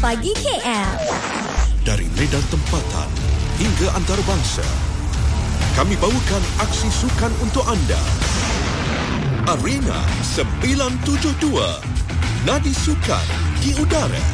Pagi KL. Dari medan tempatan hingga antarabangsa, kami bawakan aksi sukan untuk anda. Arena 972, nadi sukan di udara.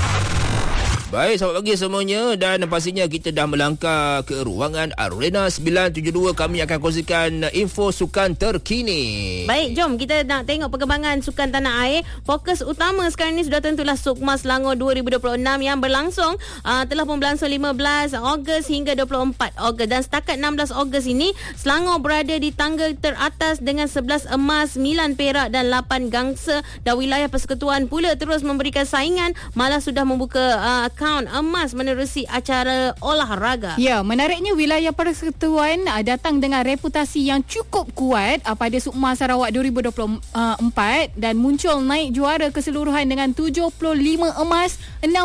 Baik, selamat pagi semuanya, dan pastinya kita dah melangkah ke ruangan Arena 972. Kami akan kongsikan info sukan terkini. Baik, jom kita nak tengok perkembangan sukan tanah air. Fokus utama sekarang ni sudah tentulah Sukma Selangor 2026 yang berlangsung telah pun berlangsung 15 Ogos hingga 24 Ogos, dan setakat 16 Ogos ini Selangor berada di tangga teratas dengan 11 emas, 9 perak dan 8 gangsa, dan wilayah persekutuan pula terus memberikan saingan, malah sudah membuka akaun emas menerusi acara olahraga. Ya, menariknya wilayah persekutuan datang dengan reputasi yang cukup kuat pada Sukma Sarawak 2024 dan muncul naik juara keseluruhan dengan 75 emas,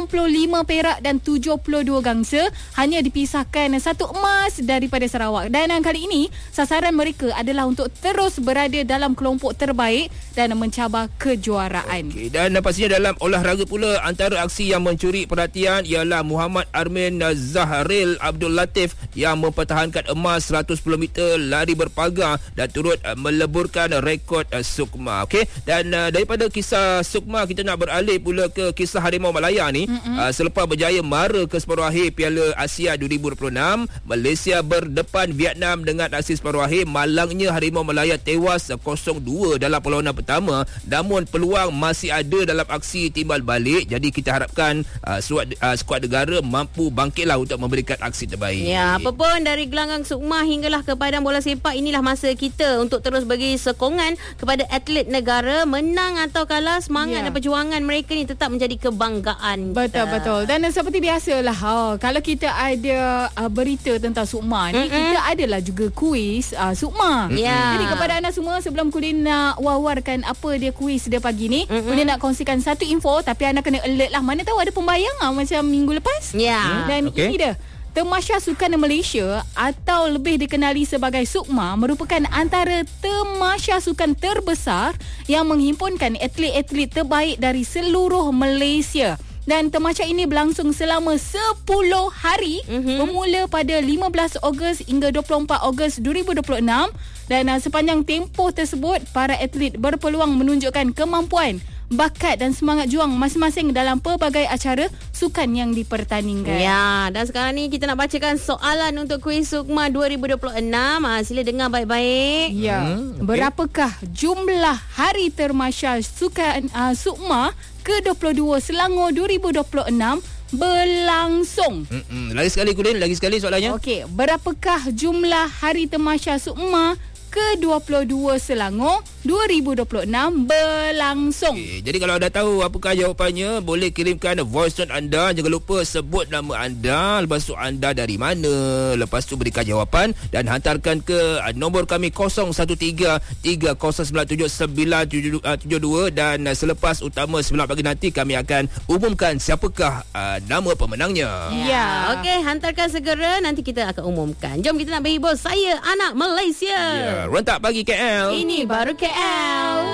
65 perak dan 72 gangsa, hanya dipisahkan 1 emas daripada Sarawak. Dan kali ini sasaran mereka adalah untuk terus berada dalam kelompok terbaik dan mencabar kejuaraan. Okey, dan pastinya dalam olahraga pula, antara aksi yang mencuri perhatian ialah Muhammad Armin Zahril Abdul Latif yang mempertahankan emas 110 meter lari berpagar dan turut meleburkan rekod Sukma. Okey, dan daripada kisah Sukma kita nak beralih pula ke kisah Harimau Malaya ni. Selepas berjaya mara ke separuh akhir Piala Asia 2026, Malaysia berdepan Vietnam dengan aksi separuh akhir. Malangnya Harimau Malaya tewas 0-2 dalam perlawanan pertama, namun peluang masih ada dalam aksi timbal balik. Jadi kita harapkan skuad negara mampu bangkitlah untuk memberikan aksi terbaik. Ya, apapun dari gelanggang Sukma hinggalah ke padang bola sepak, inilah masa kita untuk terus bagi sokongan kepada atlet negara. Menang atau kalah, semangat dan perjuangan mereka ni tetap menjadi kebanggaan kita. Betul. Dan seperti biasalah, kalau kita ada berita tentang Sukma ni, kita adalah juga kuis Sukma. Jadi kepada anda semua, sebelum Kulin nak wawarkan apa dia kuis dia pagi ni, Kulin nak kongsikan satu info, tapi anda kena alert lah. Mana tahu ada pembayangan macam minggu lepas. Dan ini dia, Tamasya Sukan Malaysia atau lebih dikenali sebagai Sukma merupakan antara tamasya sukan terbesar yang menghimpunkan atlet-atlet terbaik dari seluruh Malaysia. Dan tamasya ini berlangsung selama 10 hari, bermula pada 15 Ogos hingga 24 Ogos 2026. Dan sepanjang tempoh tersebut, para atlet berpeluang menunjukkan kemampuan, bakat dan semangat juang masing-masing dalam pelbagai acara sukan yang dipertandingkan. Ya, dan sekarang ni kita nak bacakan soalan untuk kuis Sukma 2026. Sila dengar baik-baik. Ya. Berapakah jumlah hari termasya sukan Sukma ke-22 Selangor 2026 berlangsung? Lagi sekali Kulin, lagi sekali soalannya. Okey, berapakah jumlah hari tamasya Sukma ke-22 Selangor 2026 berlangsung? Okay, jadi kalau anda tahu apakah jawapannya, boleh kirimkan voice note anda. Jangan lupa sebut nama anda, lepas tu anda dari mana, lepas tu berikan jawapan dan hantarkan ke nombor kami 0173097972. Dan selepas utama 9 pagi nanti kami akan umumkan siapakah nama pemenangnya. Ya, okey, hantarkan segera, nanti kita akan umumkan. Jom kita nak berhibur. Saya anak Malaysia. Rentak pagi KL. Ini baru KL.